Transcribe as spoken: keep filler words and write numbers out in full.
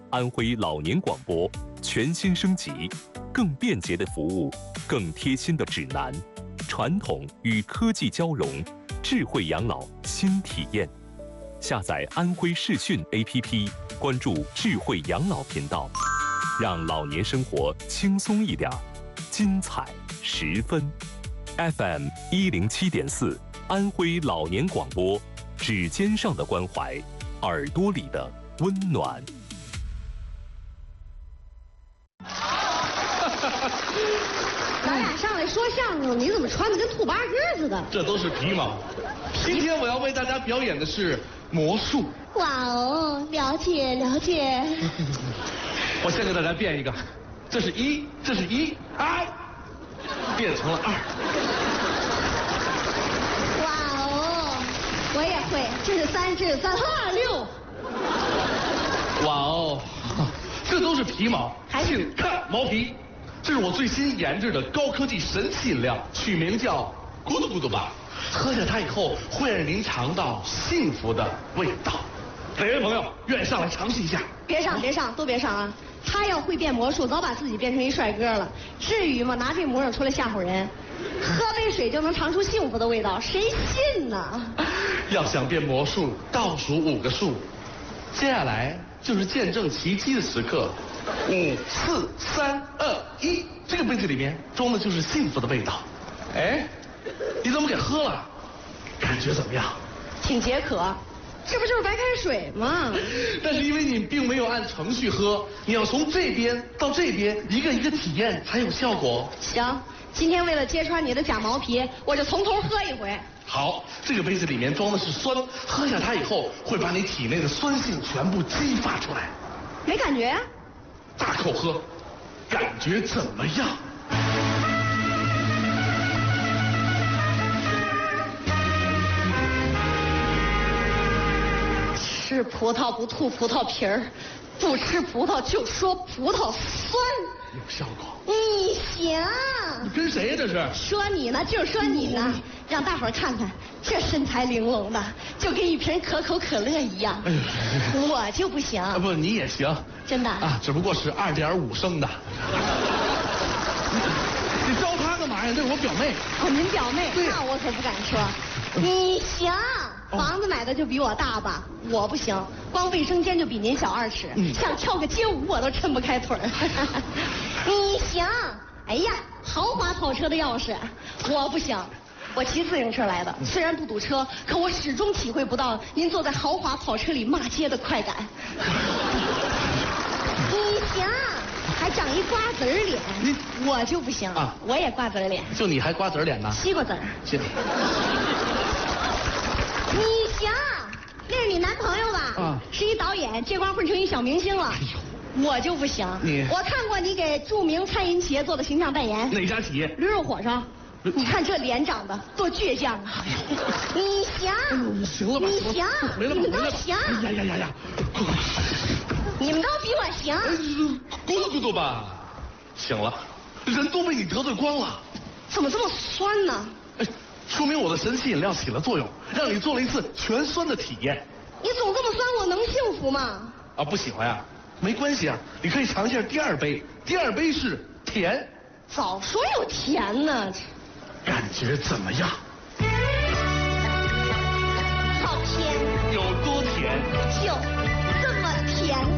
安徽老年广播全新升级，更便捷的服务，更贴心的指南，传统与科技交融，智慧养老新体验。下载安徽视讯 A P P， 关注智慧养老频道，让老年生活轻松一点，精彩十分。F M 一零七点四，安徽老年广播，指尖上的关怀，耳朵里的温暖。 咱俩上来说相声，你怎么穿的跟兔八哥似的？ 这都是皮毛。今天我要为大家表演的是魔术。 哇哦，了解了解。 我先给大家变一个，这是一，这是一，哎，变成了二。 哇哦，我也会，这是三，这是三，二六。 哇哦，这都是皮毛，请看毛皮。这是我最新研制的高科技神奇饮料，取名叫咕嘟咕嘟吧。喝下它以后，会让您尝到幸福的味道。哪位朋友愿意上来尝试一下？ 别上，别上，都别上啊！他要会变魔术，早把自己变成一帅哥了，至于吗？拿这模样出来吓唬人，喝杯水就能尝出幸福的味道，谁信呢？ 要想变魔术，倒数五个数，接下来就是见证奇迹的时刻。五、四、三、二、一，这个杯子里面装的就是幸福的味道。哎，你怎么给喝了？感觉怎么样？ 挺解渴，这不就是白开水吗？ 但是因为你并没有按程序喝，你要从这边到这边一个一个体验才有效果。 行，今天为了揭穿你的假毛皮，我就从头喝一回。 好，这个杯子里面装的是酸，喝下它以后会把你体内的酸性全部激发出来。 没感觉呀？ 大口喝，感觉怎么样？ 吃葡萄不吐葡萄皮儿，不吃葡萄就说葡萄酸。 有效果。 你行。 你跟谁呀？这是？ 说你呢，就是说你呢，让大伙儿看看，这身材玲珑的，就跟一瓶可口可乐一样。哎呦，我就不行。 啊不，你也行。 真的啊，只不过是二点五升的。你招她干嘛呀？这是我表妹。 哦，您表妹？ 对， 那我可不敢说。你行，房子买的就比我大吧？我不行，光卫生间就比您小二尺，嗯、想跳个街舞我都抻不开腿儿。你行，哎呀，豪华跑车的钥匙，我不行。我骑自行车来的，虽然不堵车，可我始终体会不到您坐在豪华跑车里骂街的快感。你行，还长一瓜子儿脸， 你我就不行啊！我也瓜子儿脸， 就你还瓜子儿脸呢？ 西瓜子儿。 行。 你行，那是你男朋友吧？ 啊， 是一导演，这光混成一小明星了。哎呦，我就不行。 你我看过你给著名餐饮企业做的形象代言。 哪家企业？ 驴肉火烧。你看这脸长得多倔强啊！你行， 你行了吧？ 你行， 回来吧， 你们都行。 哎呀呀呀呀！ 你们都比我行。 咕嘟咕嘟吧，行了，人都被你得罪光了。 怎么这么酸呢？ 哎，说明我的神奇饮料起了作用，让你做了一次全酸的体验。 你总这么酸，我能幸福吗？ 啊，不喜欢呀？没关系啊，你可以尝一下第二杯，第二杯是甜。 早说有甜呢。 感觉怎么样？ 好甜。 有多甜？ 就